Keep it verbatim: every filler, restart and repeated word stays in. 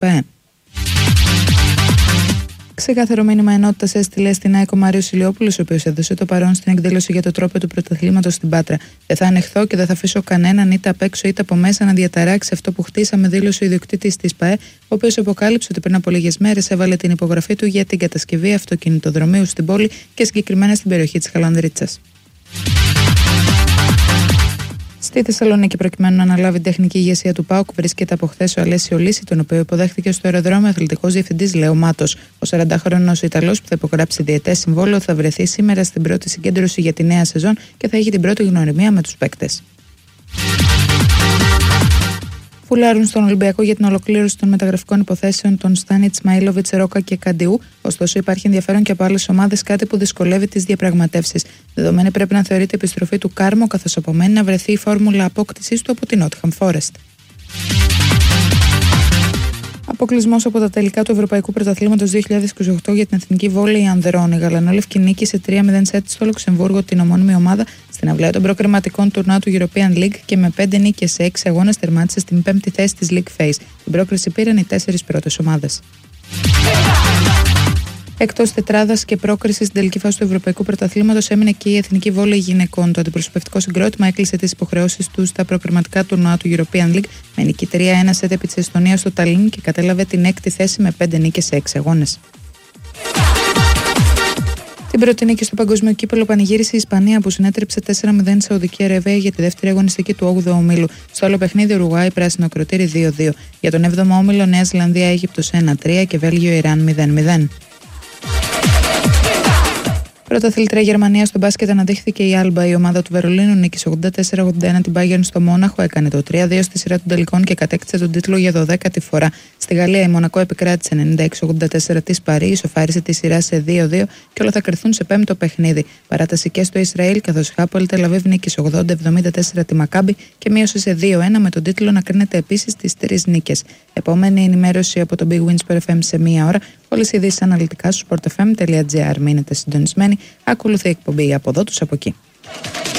ΠΑΕ. Ξεκάθαρο μήνυμα ενότητας έστειλε στην ΑΕΚ ο Μάριος Ηλιόπουλος, ο οποίος έδωσε το παρόν στην εκδήλωση για το τρόπο του πρωταθλήματος στην Πάτρα. Δεν θα ανεχθώ και δεν θα αφήσω κανέναν είτε απ' έξω είτε από μέσα να διαταράξει αυτό που χτίσαμε, δήλωσε ο ιδιοκτήτης της ΠΑΕ, ο οποίος αποκάλυψε ότι πριν από λίγες μέρες έβαλε την υπογραφή του για την κατασκευή αυτοκινητοδρομίου στην πόλη και συγκεκριμένα στην περιοχή της Χαλανδρίτσας. Στη Θεσσαλονίκη, προκειμένου να αναλάβει την τεχνική ηγεσία του ΠΑΟΚ, βρίσκεται από χθες ο Αλέσιο Λύση, τον οποίο υποδέχθηκε στο αεροδρόμιο αθλητικός διευθυντής Λέο Μάτος. Ο σαραντάχρονος Ιταλός, που θα υπογράψει διετές συμβόλαιο, θα βρεθεί σήμερα στην πρώτη συγκέντρωση για τη νέα σεζόν και θα έχει την πρώτη γνωριμία με τους παίκτες. Φουλάρουν στον Ολυμπιακό για την ολοκλήρωση των μεταγραφικών υποθέσεων των Στάνιτ, Μαΐλοβιτς, Ρόκα και Καντιού. Ωστόσο, υπάρχει ενδιαφέρον και από άλλες ομάδες, κάτι που δυσκολεύει τις διαπραγματεύσεις. Δεδομένη πρέπει να θεωρείται επιστροφή του Κάρμο, καθώς απομένει να βρεθεί η φόρμουλα απόκτησής του από την Νότιχαμ Φόρεστ. Αποκλεισμός από τα τελικά του Ευρωπαϊκού Πρωταθλήματος δύο χιλιάδες είκοσι οκτώ για την εθνική βόλεϊ ανδρών. Η γαλανόλευκη νίκησε τρία μηδέν σετ στο Λουξεμβούργο την ομώνυμη ομάδα στην αυλαία των προκριματικών τουρνά του European League και με πέντε νίκες σε έξι αγώνες τερμάτισε στην πέμπτη θέση της League Phase. Την πρόκριση πήραν οι τέσσερις πρώτες ομάδες. Εκτός τετράδας και πρόκρισης στην τελική φάση του Ευρωπαϊκού Πρωταθλήματος έμεινε και η εθνική βόλεϊ γυναικών. Το αντιπροσωπευτικό συγκρότημα έκλεισε τις υποχρεώσεις του στα προκριματικά τουρνουά του European League με νίκη τρία ένα σετ επί της Εστονίας στο Ταλίν και κατέλαβε την έκτη θέση με πέντε νίκες σε έξι αγώνες. Την πρώτη νίκη στο παγκόσμιο κύπελλο πανηγύρισε η Ισπανία, που συνέτρεψε τέσσερα μηδέν τη Σαουδική Αραβία για τη δεύτερη αγωνιστική του όγδοου ομίλου. Στο άλλο παιχνίδι, Ουρουγουάη πράσινο κροτήρι δύο δύο. Για τον έβδομο όμιλο, Νέα Ζηλανδία Αίγυπτος ένα τρία και Βέλγιο Ιράν μηδέν μηδέν. Πρωταθλήτρια Γερμανία στο μπάσκετ αναδείχθηκε η Άλμπα. Η ομάδα του Βερολίνου νίκησε ογδόντα τέσσερα ογδόντα ένα την Bayern στο Μόναχο, έκανε το τρία δύο στη σειρά των τελικών και κατέκτησε τον τίτλο για δωδέκατη φορά. Στη Γαλλία η Μονακό επικράτησε ενενήντα έξι ογδόντα τέσσερα της Παρί, ισοφάρισε τη σειρά σε δύο δύο και όλα θα κρυθούν σε πέμπτο παιχνίδι. Παράταση και στο Ισραήλ, καθώς η Χάπολ Τελαβίβ νίκησε ογδόντα εβδομήντα τέσσερα τη Μακάμπι και μείωσε σε δύο ένα με τον τίτλο να κρίνεται επίσης στις τρεις νίκες. Επόμενη ενημέρωση από το Big Win Sport εφ εμ σε μία ώρα. Όλες οι ειδήσεις αναλυτικά στο sport f m dot gr. Μείνετε συντονισμένοι. Ακολουθεί η εκπομπή από εδώ τους από εκεί.